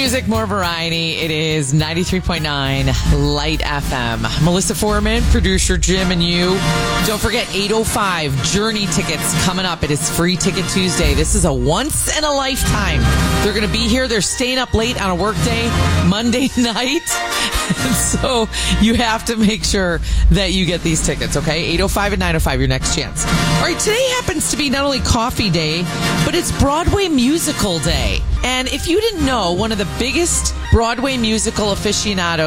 Music, more variety. It is 93.9 Light FM. Melissa Foreman, producer Jim, and you. Don't forget, 8:05 Journey tickets coming up. It is Free Ticket Tuesday. This is a once in a lifetime. They're going to be here. They're staying up late on a work day, Monday night. And so you have to make sure that you get these tickets, okay? 8:05 and 9:05, your next chance. All right, today happens to be not only Coffee Day, but it's Broadway Musical Day. And if you didn't know, one of the biggest Broadway musical aficionados